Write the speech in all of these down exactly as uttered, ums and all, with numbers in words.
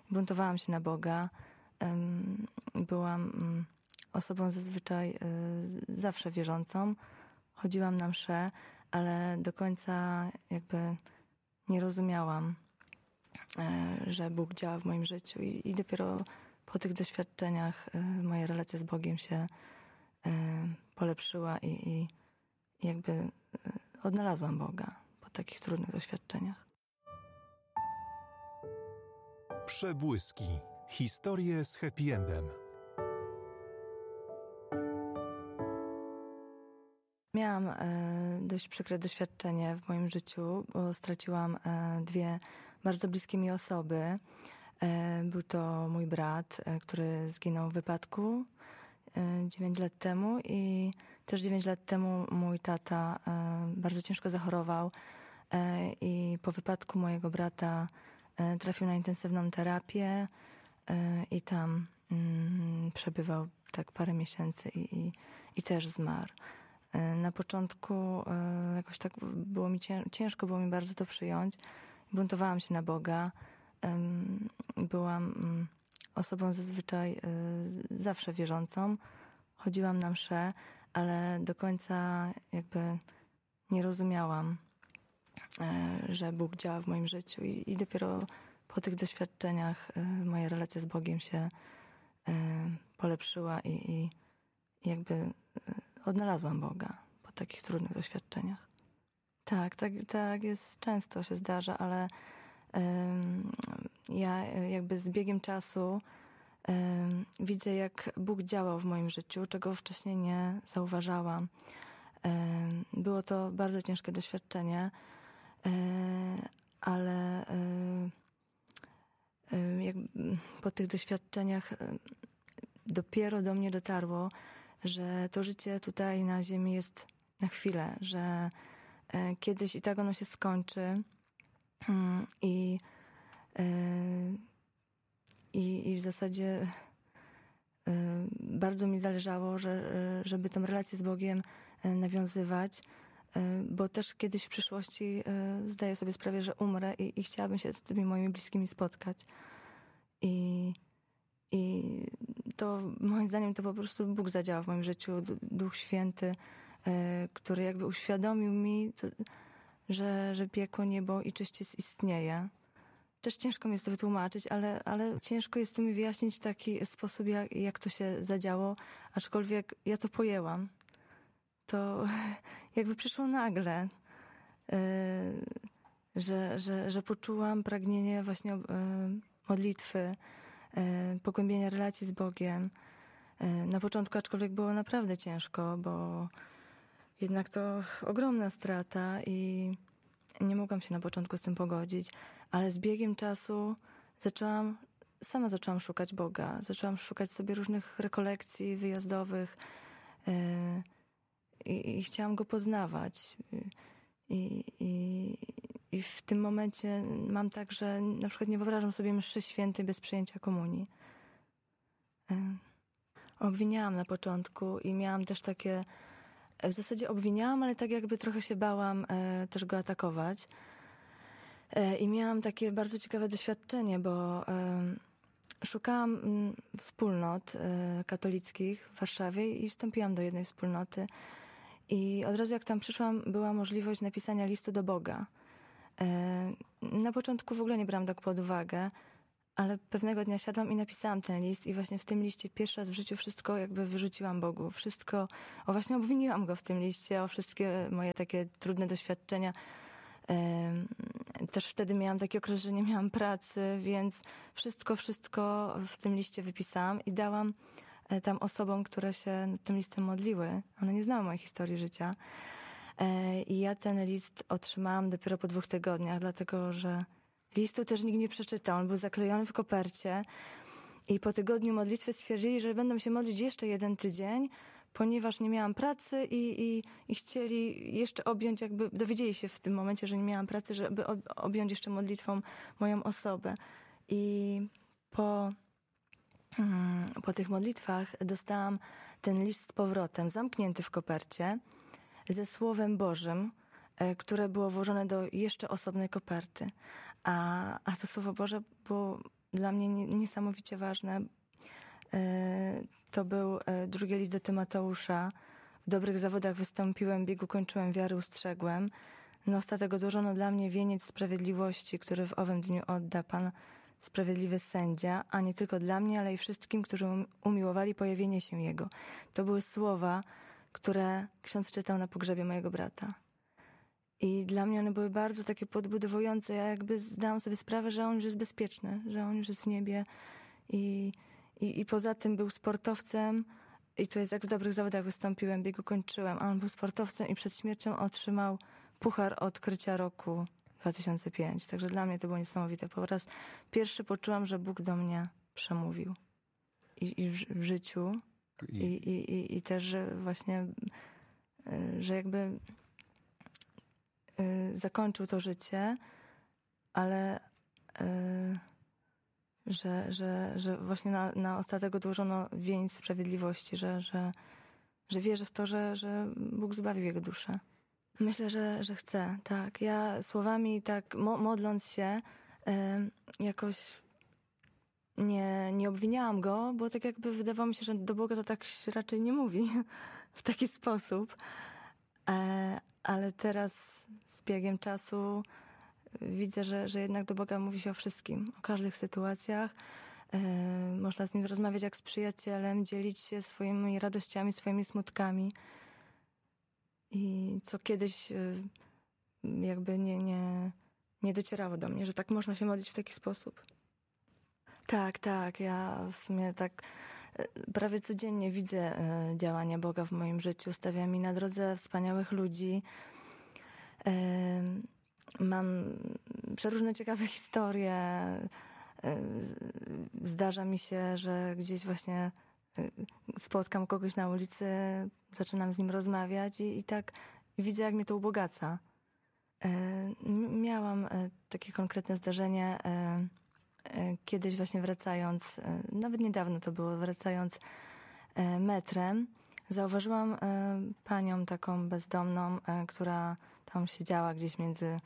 buntowałam się na Boga. Byłam osobą zazwyczaj zawsze wierzącą. Chodziłam na msze, ale do końca jakby nie rozumiałam, że Bóg działa w moim życiu i, i dopiero po tych doświadczeniach moja relacja z Bogiem się polepszyła i, i jakby odnalazłam Boga po takich trudnych doświadczeniach. Przebłyski. Historie z happy endem. Miałam e, dość przykre doświadczenie w moim życiu, bo straciłam e, dwie bardzo bliskie mi osoby. E, był to mój brat, e, który zginął w wypadku e, dziewięć lat temu i też dziewięć lat temu mój tata e, bardzo ciężko zachorował e, i po wypadku mojego brata e, trafił na intensywną terapię e, i tam mm, przebywał tak parę miesięcy i, i, i też zmarł. Na początku jakoś tak było mi ciężko, było mi bardzo to przyjąć. Buntowałam się na Boga. Byłam osobą zazwyczaj zawsze wierzącą. Chodziłam na msze, ale do końca jakby nie rozumiałam, że Bóg działa w moim życiu i, i dopiero po tych doświadczeniach moja relacja z Bogiem się polepszyła i, i jakby odnalazłam Boga po takich trudnych doświadczeniach. Tak, tak, tak jest, często się zdarza, ale um, ja jakby z biegiem czasu um, widzę, jak Bóg działał w moim życiu, czego wcześniej nie zauważałam. Um, było to bardzo ciężkie doświadczenie, um, ale um, jak, po tych doświadczeniach um, dopiero do mnie dotarło, że to życie tutaj na ziemi jest na chwilę, że kiedyś i tak ono się skończy i, i, i w zasadzie bardzo mi zależało, że, żeby tę relację z Bogiem nawiązywać, bo też kiedyś w przyszłości zdaję sobie sprawę, że umrę i, i chciałabym się z tymi moimi bliskimi spotkać. I I to moim zdaniem to po prostu Bóg zadziałał w moim życiu, Duch Święty, który jakby uświadomił mi, to, że, że piekło, niebo i czyściec istnieje. Też ciężko mi jest to wytłumaczyć, ale, ale ciężko jest to mi wyjaśnić w taki sposób, jak, jak to się zadziało, aczkolwiek ja to pojęłam. To jakby przyszło nagle, że, że, że poczułam pragnienie właśnie modlitwy, pogłębienia relacji z Bogiem. Na początku aczkolwiek było naprawdę ciężko, bo jednak to ogromna strata i nie mogłam się na początku z tym pogodzić, ale z biegiem czasu zaczęłam, sama zaczęłam szukać Boga. Zaczęłam szukać sobie różnych rekolekcji wyjazdowych i, i chciałam Go poznawać. I, i, I w tym momencie mam tak, że na przykład nie wyobrażam sobie mszy świętej bez przyjęcia komunii. Obwiniałam na początku i miałam też takie, w zasadzie obwiniałam, ale tak jakby trochę się bałam e, też go atakować. E, I miałam takie bardzo ciekawe doświadczenie, bo e, szukałam m, wspólnot e, katolickich w Warszawie i wstąpiłam do jednej wspólnoty. I od razu jak tam przyszłam, była możliwość napisania listu do Boga. Na początku w ogóle nie brałam tak pod uwagę, ale pewnego dnia siadłam i napisałam ten list i właśnie w tym liście pierwszy raz w życiu wszystko jakby wyrzuciłam Bogu. Wszystko, o właśnie obwiniłam Go w tym liście, o wszystkie moje takie trudne doświadczenia. Też wtedy miałam taki okres, że nie miałam pracy, więc wszystko, wszystko w tym liście wypisałam i dałam tam osobom, które się nad tym listem modliły. One nie znały mojej historii życia. I ja ten list otrzymałam dopiero po dwóch tygodniach, dlatego że listu też nikt nie przeczytał. On był zaklejony w kopercie i po tygodniu modlitwy stwierdzili, że będą się modlić jeszcze jeden tydzień, ponieważ nie miałam pracy i, i, i chcieli jeszcze objąć, jakby dowiedzieli się w tym momencie, że nie miałam pracy, żeby objąć jeszcze modlitwą moją osobę. I po... Po tych modlitwach dostałam ten list z powrotem, zamknięty w kopercie, ze Słowem Bożym, które było włożone do jeszcze osobnej koperty. A, a to Słowo Boże było dla mnie niesamowicie ważne. To był drugi list do Tymoteusza. W dobrych zawodach wystąpiłem, biegu kończyłem, wiary ustrzegłem. Na ostatek odłożono dla mnie wieniec sprawiedliwości, który w owym dniu odda Pan sprawiedliwy sędzia, a nie tylko dla mnie, ale i wszystkim, którzy umiłowali pojawienie się Jego. To były słowa, które ksiądz czytał na pogrzebie mojego brata. I dla mnie one były bardzo takie podbudowujące. Ja jakby zdałam sobie sprawę, że on już jest bezpieczny, że on już jest w niebie. I, i, i poza tym był sportowcem. I to jest jak w dobrych zawodach wystąpiłem, biegu kończyłem. A on był sportowcem i przed śmiercią otrzymał puchar odkrycia roku dwa tysiące piątego. Także dla mnie to było niesamowite. Po raz pierwszy poczułam, że Bóg do mnie przemówił. I, i w, w życiu. I, i, i, i też, że właśnie, że jakby zakończył to życie, ale że, że, że właśnie na, na ostatek odłożono wieniec sprawiedliwości, że, że, że wierzę w to, że, że Bóg zbawił jego duszę. Myślę, że, że chcę, tak. Ja słowami tak mo- modląc się jakoś nie, nie obwiniałam go, bo tak jakby wydawało mi się, że do Boga to tak się raczej nie mówi w taki sposób. E, ale teraz z biegiem czasu widzę, że, że jednak do Boga mówi się o wszystkim, o każdych sytuacjach. E, można z nim rozmawiać jak z przyjacielem, dzielić się swoimi radościami, swoimi smutkami. I co kiedyś e, jakby nie, nie, nie docierało do mnie, że tak można się modlić w taki sposób. Tak, tak. Ja w sumie tak prawie codziennie widzę działania Boga w moim życiu. Stawia mi na drodze wspaniałych ludzi. Mam przeróżne ciekawe historie. Zdarza mi się, że gdzieś właśnie spotkam kogoś na ulicy, zaczynam z nim rozmawiać i, i tak widzę, jak mnie to ubogaca. Miałam takie konkretne zdarzenie kiedyś właśnie wracając, nawet niedawno to było, wracając metrem, zauważyłam panią taką bezdomną, która tam siedziała gdzieś między,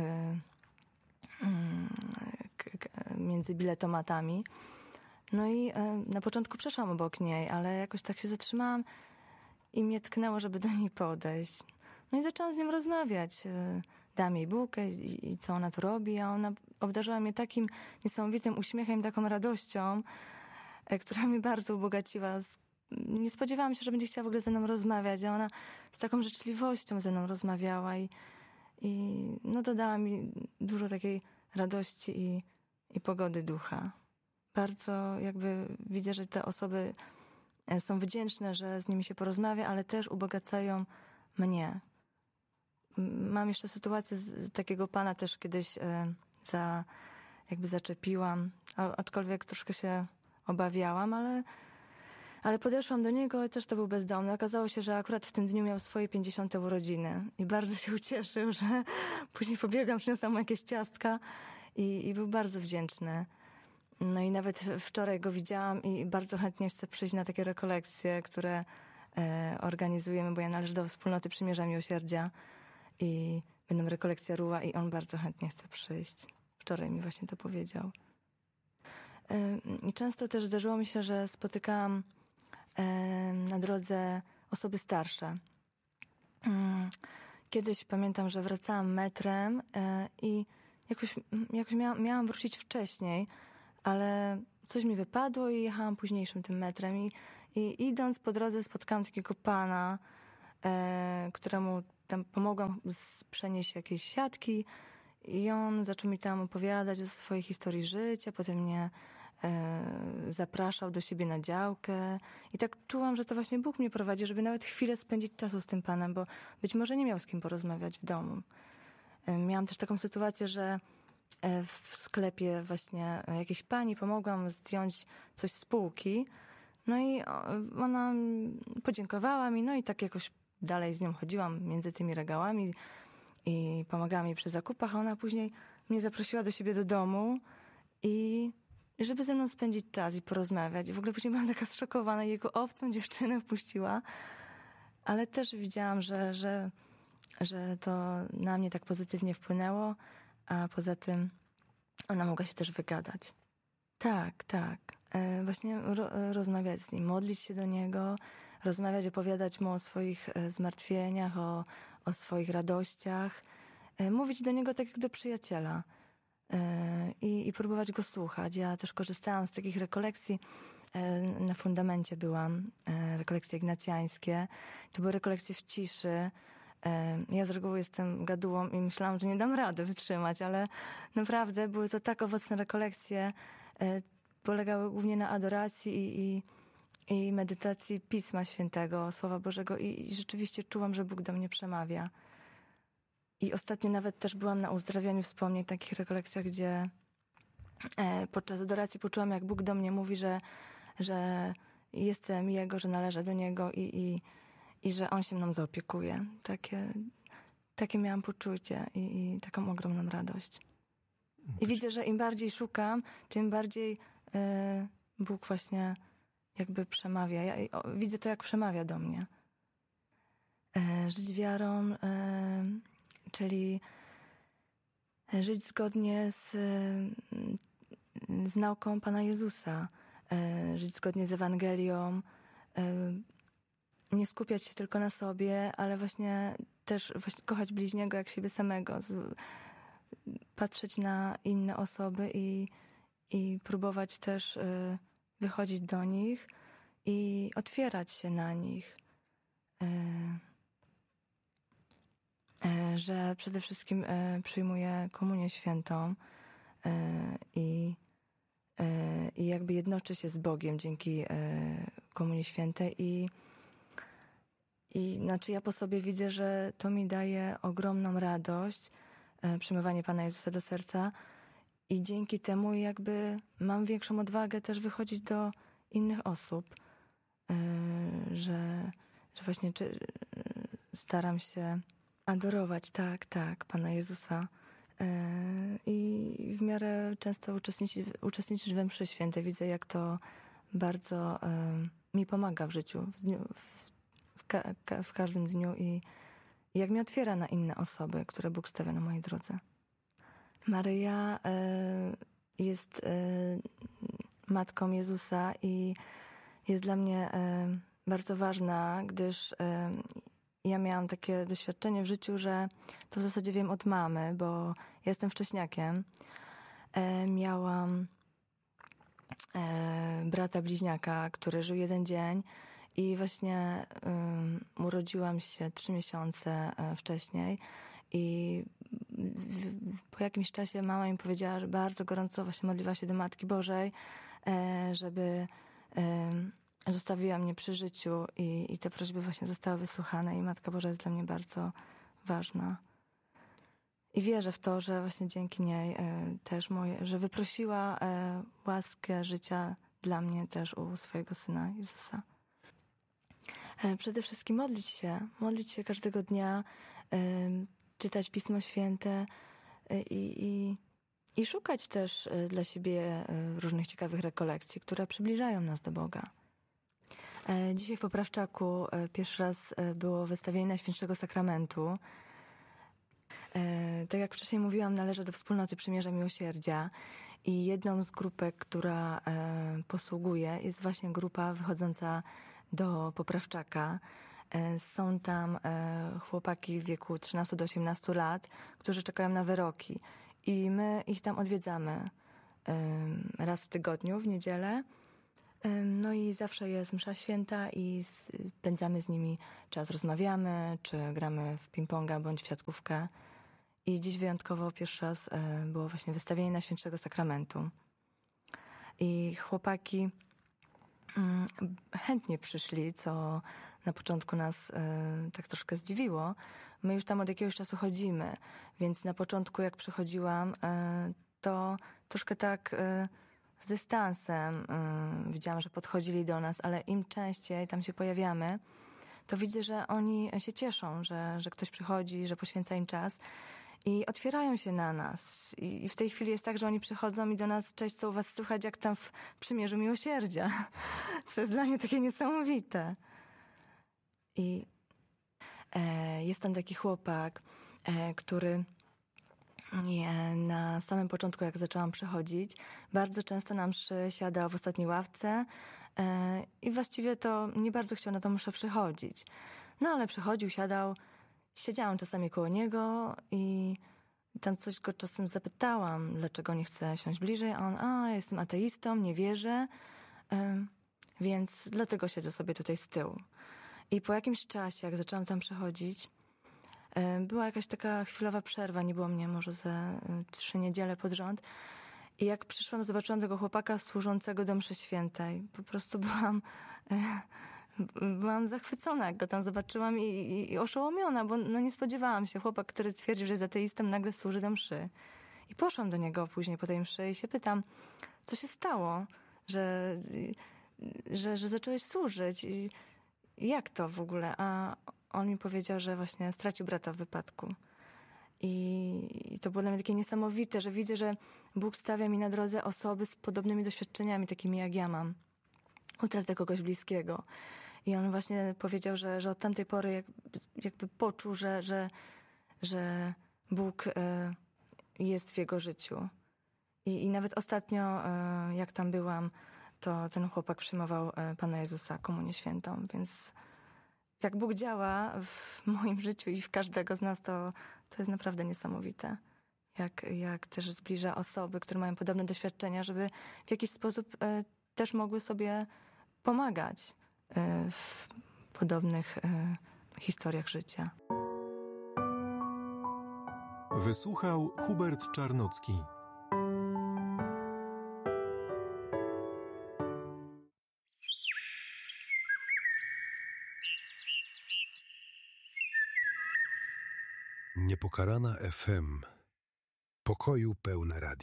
między biletomatami. No i na początku przeszłam obok niej, ale jakoś tak się zatrzymałam i mnie tknęło, żeby do niej podejść. No i zaczęłam z nią rozmawiać. Dałam jej bułkę i, i co ona tu robi, a ona obdarzyła mnie takim niesamowitym uśmiechem, taką radością, e, która mnie bardzo ubogaciła. Nie spodziewałam się, że będzie chciała w ogóle ze mną rozmawiać, a ona z taką życzliwością ze mną rozmawiała i, i no dodała mi dużo takiej radości i, i pogody ducha. Bardzo jakby widzę, że te osoby są wdzięczne, że z nimi się porozmawia, ale też ubogacają mnie. Mam jeszcze sytuację z takiego pana też kiedyś e, za, jakby zaczepiłam, a, aczkolwiek troszkę się obawiałam, ale, ale podeszłam do niego i też to był bezdomny. Okazało się, że akurat w tym dniu miał swoje pięćdziesiąte urodziny i bardzo się ucieszył, że później pobiegłam, przyniosłam mu jakieś ciastka i, i był bardzo wdzięczny. No i nawet wczoraj go widziałam i bardzo chętnie chcę przyjść na takie rekolekcje, które e, organizujemy, bo ja należę do wspólnoty Przymierza Miłosierdzia. I będą rekolekcja Ruła i on bardzo chętnie chce przyjść. Wczoraj mi właśnie to powiedział. I często też zdarzyło mi się, że spotykałam na drodze osoby starsze. Kiedyś pamiętam, że wracałam metrem i jakoś, jakoś miałam, miałam wrócić wcześniej, ale coś mi wypadło i jechałam późniejszym tym metrem. I, i idąc po drodze spotkałam takiego pana, któremu tam pomogłam przenieść jakieś siatki i on zaczął mi tam opowiadać o swojej historii życia, potem mnie e, zapraszał do siebie na działkę i tak czułam, że to właśnie Bóg mnie prowadzi, żeby nawet chwilę spędzić czasu z tym panem, bo być może nie miał z kim porozmawiać w domu. E, miałam też taką sytuację, że e, w sklepie właśnie jakiejś pani pomogłam zdjąć coś z półki, no i ona podziękowała mi, no i tak jakoś dalej z nią chodziłam między tymi regałami i pomagała mi przy zakupach, a ona później mnie zaprosiła do siebie do domu i żeby ze mną spędzić czas i porozmawiać. I w ogóle później byłam taka zszokowana, jego obcą dziewczynę wpuściła, ale też widziałam, że, że, że to na mnie tak pozytywnie wpłynęło, a poza tym ona mogła się też wygadać. Tak, tak. E, właśnie ro, rozmawiać z nim, modlić się do niego, rozmawiać, opowiadać mu o swoich e, zmartwieniach, o, o swoich radościach. E, mówić do niego tak jak do przyjaciela. E, i, I próbować go słuchać. Ja też korzystałam z takich rekolekcji. E, na fundamencie byłam, e, rekolekcje ignacjańskie. To były rekolekcje w ciszy. Ja z reguły jestem gadułą i myślałam, że nie dam rady wytrzymać, ale naprawdę były to tak owocne rekolekcje. Polegały głównie na adoracji i, i, i medytacji Pisma Świętego, Słowa Bożego i, i rzeczywiście czułam, że Bóg do mnie przemawia. I ostatnio nawet też byłam na uzdrawianiu wspomnień, takich rekolekcjach, gdzie podczas adoracji poczułam, jak Bóg do mnie mówi, że, że jestem Jego, że należę do Niego i, i I że On się mną zaopiekuje. Takie, takie miałam poczucie i, i taką ogromną radość. I widzę, że im bardziej szukam, tym bardziej y, Bóg właśnie jakby przemawia. Ja o, widzę to, jak przemawia do mnie. E, żyć wiarą, e, czyli żyć zgodnie z, z nauką Pana Jezusa. E, żyć zgodnie z Ewangelią. E, Nie skupiać się tylko na sobie, ale właśnie też właśnie kochać bliźniego jak siebie samego. Z, patrzeć na inne osoby i, i próbować też y, wychodzić do nich i otwierać się na nich. Y, y, że przede wszystkim y, przyjmuję komunię świętą y, i, y, i jakby jednoczy się z Bogiem dzięki y, komunii świętej i I znaczy ja po sobie widzę, że to mi daje ogromną radość, e, przyjmowanie Pana Jezusa do serca i dzięki temu jakby mam większą odwagę też wychodzić do innych osób, e, że, że właśnie czy, staram się adorować, tak, tak, Pana Jezusa e, i w miarę często uczestniczyć, uczestniczyć we mszy świętej. Widzę, jak to bardzo e, mi pomaga w życiu, w dniu, w Ka- ka- w każdym dniu i, i jak mnie otwiera na inne osoby, które Bóg stawia na mojej drodze. Maryja y, jest y, matką Jezusa i jest dla mnie y, bardzo ważna, gdyż y, ja miałam takie doświadczenie w życiu, że to w zasadzie wiem od mamy, bo ja jestem wcześniakiem. Y, miałam y, brata bliźniaka, który żył jeden dzień. I właśnie um, urodziłam się trzy miesiące wcześniej i w, w, po jakimś czasie mama mi powiedziała, że bardzo gorąco właśnie modliła się do Matki Bożej, e, żeby e, zostawiła mnie przy życiu i, i te prośby właśnie zostały wysłuchane i Matka Boża jest dla mnie bardzo ważna. I wierzę w to, że właśnie dzięki niej e, też moje, że wyprosiła e, łaskę życia dla mnie też u swojego Syna Jezusa. Przede wszystkim modlić się, modlić się każdego dnia, y, czytać Pismo Święte i, i, i szukać też dla siebie różnych ciekawych rekolekcji, które przybliżają nas do Boga. Dzisiaj w Poprawczaku pierwszy raz było wystawienie Najświętszego Sakramentu. Tak jak wcześniej mówiłam, należę do Wspólnoty Przymierza Miłosierdzia i jedną z grupek, która posługuje, jest właśnie grupa wychodząca do Poprawczaka. Są tam chłopaki w wieku trzynastu do osiemnastu lat, którzy czekają na wyroki. I my ich tam odwiedzamy raz w tygodniu, w niedzielę. No i zawsze jest msza święta i spędzamy z nimi czas, rozmawiamy, czy gramy w ping-ponga bądź w siatkówkę. I dziś wyjątkowo pierwszy raz było właśnie wystawienie Najświętszego Sakramentu. I chłopaki chętnie przyszli, co na początku nas y, tak troszkę zdziwiło. My już tam od jakiegoś czasu chodzimy, więc na początku jak przychodziłam, y, to troszkę tak y, z dystansem y, widziałam, że podchodzili do nas, ale im częściej tam się pojawiamy, to widzę, że oni się cieszą, że, że ktoś przychodzi, że poświęca im czas i otwierają się na nas. I, I w tej chwili jest tak, że oni przychodzą i do nas, cześć, co u was słychać, jak tam w Przymierzu Miłosierdzia. Co jest dla mnie takie niesamowite. I e, jest tam taki chłopak, e, który I e, na samym początku, jak zaczęłam przychodzić, bardzo często na mszy siadał w ostatniej ławce e, i właściwie to nie bardzo chciał na tą mszę przychodzić. No ale przychodził, siadał, siedziałam czasami koło niego i tam coś go czasem zapytałam, dlaczego nie chce siąść bliżej, a on, a jestem ateistą, nie wierzę, e, więc dlatego siedzę sobie tutaj z tyłu. I po jakimś czasie, jak zaczęłam tam przychodzić, była jakaś taka chwilowa przerwa, nie było mnie może ze trzy niedziele pod rząd. I jak przyszłam, zobaczyłam tego chłopaka służącego do mszy świętej. Po prostu byłam, byłam zachwycona, jak go tam zobaczyłam i, i, i oszołomiona, bo no nie spodziewałam się. Chłopak, który twierdził, że jest ateistą, nagle służy do mszy. I poszłam do niego później po tej mszy i się pytam, co się stało, że, że, że zacząłeś służyć i jak to w ogóle? A on mi powiedział, że właśnie stracił brata w wypadku. I, I to było dla mnie takie niesamowite, że widzę, że Bóg stawia mi na drodze osoby z podobnymi doświadczeniami, takimi jak ja mam. Utratę kogoś bliskiego. I on właśnie powiedział, że, że od tamtej pory jak, jakby poczuł, że, że, że Bóg y, jest w jego życiu. I, i nawet ostatnio, y, jak tam byłam, to ten chłopak przyjmował y, Pana Jezusa, komunię świętą, więc jak Bóg działa w moim życiu i w każdego z nas, to, to jest naprawdę niesamowite. Jak, jak też zbliża osoby, które mają podobne doświadczenia, żeby w jakiś sposób e, też mogły sobie pomagać e, w podobnych e, historiach życia. Wysłuchał Hubert Czarnocki. Niepokalana F M. Pokoju pełne radio.